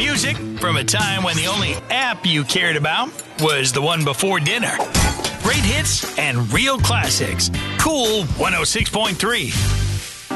Music from a time when the only app you cared about was the one before dinner. Great hits and real classics. Cool 106.3.